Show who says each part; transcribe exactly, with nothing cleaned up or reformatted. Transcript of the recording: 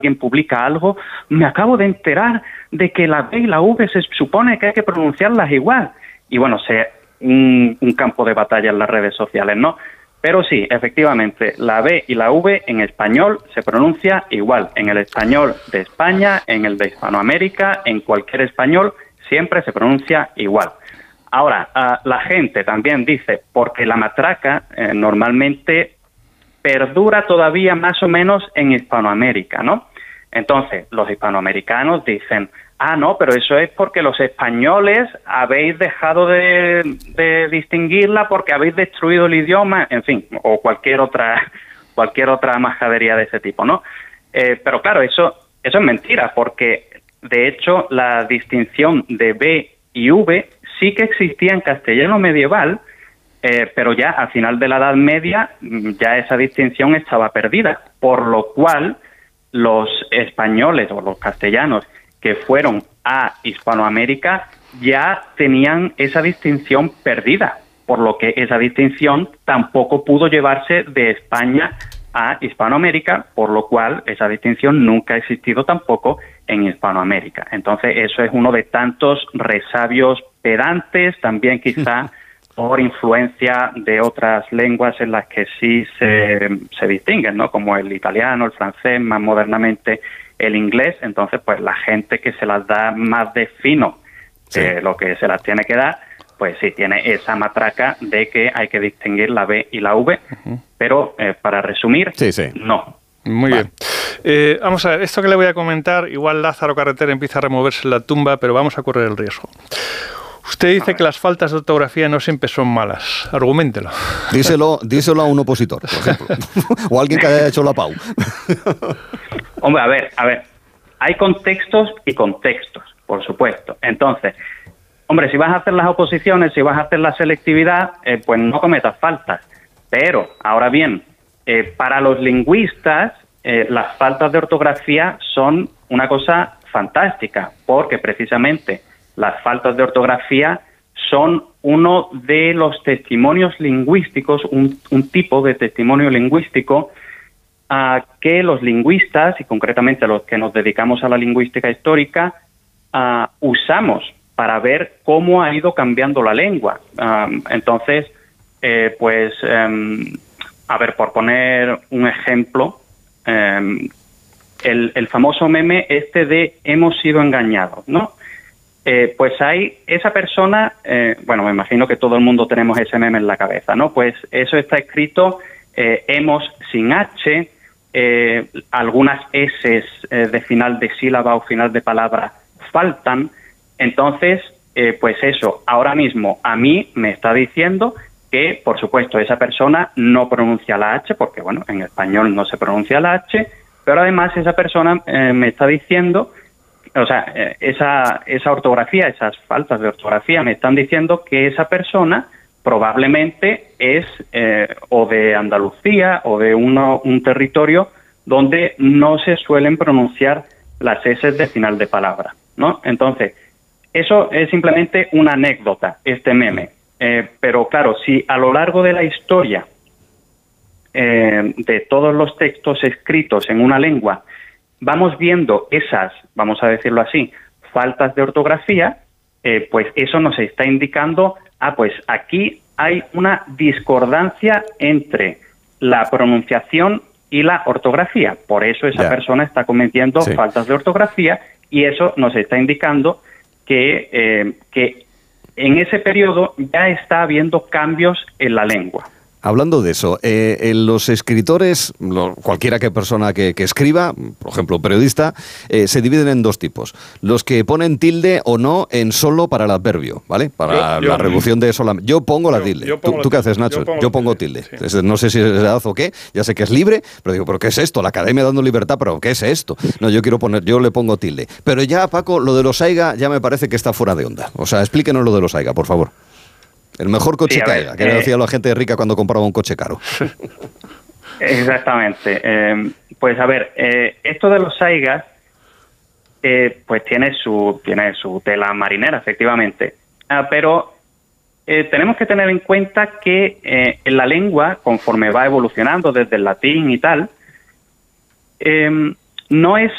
Speaker 1: alguien publica algo, me acabo de enterar de que la B y la V se supone que hay que pronunciarlas igual. Y bueno, se, un, un campo de batalla en las redes sociales, ¿no? Pero sí, efectivamente, la B y la V en español se pronuncia igual. En el español de España, en el de Hispanoamérica, en cualquier español, siempre se pronuncia igual. Ahora, uh, la gente también dice, porque la matraca eh, normalmente perdura todavía más o menos en Hispanoamérica, ¿no? Entonces, los hispanoamericanos dicen, ah, no, pero eso es porque los españoles habéis dejado de, de distinguirla porque habéis destruido el idioma, en fin, o cualquier otra cualquier otra majadería de ese tipo, ¿no? Eh, pero claro, eso, eso es mentira, porque de hecho la distinción de B y V sí que existía en castellano medieval, eh, pero ya al final de la Edad Media ya esa distinción estaba perdida, por lo cual los españoles o los castellanos que fueron a Hispanoamérica ya tenían esa distinción perdida, por lo que esa distinción tampoco pudo llevarse de España a Hispanoamérica, por lo cual esa distinción nunca ha existido tampoco en Hispanoamérica. Entonces eso es uno de tantos resabios pedantes, también quizá por influencia de otras lenguas en las que sí se, se distinguen, ¿no? Como el italiano, el francés, más modernamente el inglés. Entonces, pues la gente que se las da más de fino que sí. lo que se las tiene que dar, pues sí tiene esa matraca de que hay que distinguir la B y la V, uh-huh. pero eh, para resumir,
Speaker 2: sí, sí.
Speaker 1: no.
Speaker 3: Muy vale. bien. Eh, vamos a ver, esto que le voy a comentar, igual Lázaro Carretera empieza a removerse en la tumba, pero vamos a correr el riesgo. Usted dice que las faltas de ortografía no siempre son malas. Arguméntelo.
Speaker 2: Díselo, díselo a un opositor, por ejemplo. O a alguien que haya hecho la P A U.
Speaker 1: Hombre, a ver, a ver. Hay contextos y contextos, por supuesto. Entonces, hombre, si vas a hacer las oposiciones, si vas a hacer la selectividad, eh, pues no cometas faltas. Pero, ahora bien, eh, para los lingüistas, eh, las faltas de ortografía son una cosa fantástica, porque precisamente las faltas de ortografía son uno de los testimonios lingüísticos, un, un tipo de testimonio lingüístico uh, que los lingüistas, y concretamente los que nos dedicamos a la lingüística histórica, uh, usamos para ver cómo ha ido cambiando la lengua. Um, entonces, eh, pues, um, a ver, por poner un ejemplo, um, el, el famoso meme este de hemos sido engañados, ¿no? Eh, pues hay esa persona, eh, bueno, me imagino que todo el mundo tenemos ese meme en la cabeza, ¿no? Pues eso está escrito eh, hemos sin H, eh, algunas S eh, de final de sílaba o final de palabra faltan. Entonces, eh, pues eso, ahora mismo a mí me está diciendo que, por supuesto, esa persona no pronuncia la H, porque, bueno, en español no se pronuncia la H, pero además esa persona eh, me está diciendo... O sea, esa, esa ortografía, esas faltas de ortografía me están diciendo que esa persona probablemente es eh, o de Andalucía o de uno, un territorio donde no se suelen pronunciar las S de final de palabra, ¿no? Entonces, eso es simplemente una anécdota, este meme. Eh, pero claro, si a lo largo de la historia eh, de todos los textos escritos en una lengua vamos viendo esas, vamos a decirlo así, faltas de ortografía, eh, pues eso nos está indicando, ah, pues aquí hay una discordancia entre la pronunciación y la ortografía. Por eso esa yeah. persona está cometiendo sí. faltas de ortografía y eso nos está indicando que, eh, que en ese periodo ya está habiendo cambios en la lengua.
Speaker 2: Hablando de eso, eh, los escritores, lo, cualquiera que persona que, que escriba, por ejemplo, periodista, eh, se dividen en dos tipos. Los que ponen tilde o no en solo para el adverbio, ¿vale? Para yo, yo, la reducción de solamente. Yo pongo yo, la tilde. Pongo ¿Tú, la ¿Tú qué haces, Nacho? Yo pongo, yo pongo tilde. tilde. Sí. No sé si es edad o qué, ya sé que es libre, pero digo, ¿pero qué es esto? La academia dando libertad, ¿pero qué es esto? No, yo quiero poner, yo le pongo tilde. Pero ya, Paco, lo de los AIGA ya me parece que está fuera de onda. O sea, explíquenos lo de los AIGA, por favor. El mejor coche sí, que haya, que eh, decía la gente rica cuando compraba un coche caro.
Speaker 1: Exactamente. Eh, pues a ver, eh, esto de los AIGAs, eh, pues tiene su tiene su tela marinera, efectivamente. Ah, pero eh, tenemos que tener en cuenta que eh, en la lengua, conforme va evolucionando desde el latín y tal, eh, no es